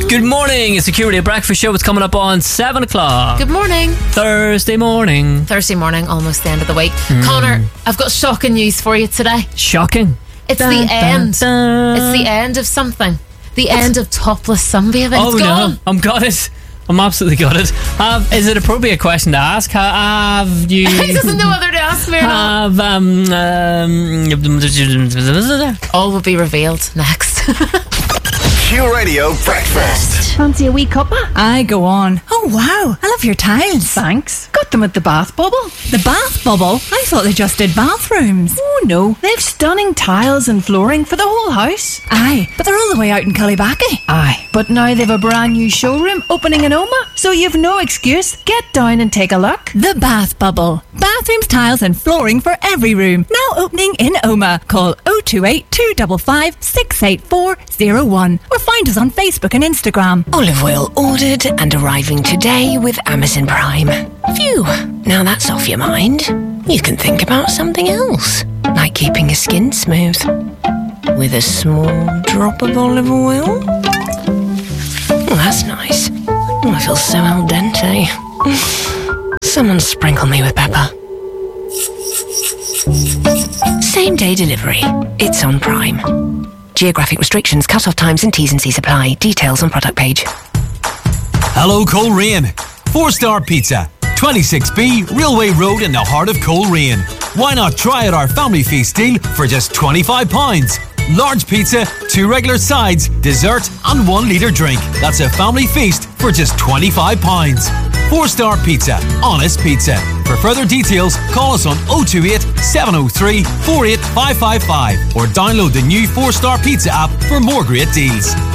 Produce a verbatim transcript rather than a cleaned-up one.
Good morning. It's the Q Radio Breakfast Show. It's coming up on seven o'clock. Good morning. Thursday morning. Thursday morning, almost the end of the week. Mm. Connor, I've got shocking news for you today. Shocking? It's dun, the dun, end. Dun. It's the end of something. The What's... end of topless sunbathing. Oh, it's gone. no. I'm got it. I'm absolutely got it. Have, is it an appropriate question to ask? Have you... He doesn't know whether to ask me or not. Have, um... um all will be revealed next. Q Radio Breakfast. Fancy a wee cuppa? Aye, go on. Oh, wow. I love your tiles. Thanks. Got them at the Bath Bubble. The Bath Bubble? I thought they just did bathrooms. Oh, no. They've stunning tiles and flooring for the whole house. Aye, but they're all the way out in Cullybackey. Aye, but now they've a brand new showroom opening in Oma, so you've no excuse. Get down and take a look. The Bath Bubble. Bathrooms, tiles and flooring for every room. Now opening in Oma. Call oh two eight, two five five, six eight four oh one or find us on Facebook and Instagram. Olive oil ordered and arriving today with Amazon Prime. Phew, now that's off your mind. You can think about something else, like keeping your skin smooth with a small drop of olive oil. Oh, that's nice. Oh, I feel so al dente. Someone sprinkle me with pepper. Same day delivery. It's on Prime. Geographic restrictions, cut-off times and T's and C's apply. Details on product page. Hello, Coleraine. Four-star pizza. twenty-six B, Railway Road in the heart of Coleraine. Why not try out our family feast deal for just twenty-five pounds? Large pizza, two regular sides, dessert and one litre drink. That's a family feast for just twenty-five pounds. Four-star pizza. Honest pizza. For further details, call us on oh two eight, seven oh three, four eight five five five or download the new four-star pizza app for more great deals.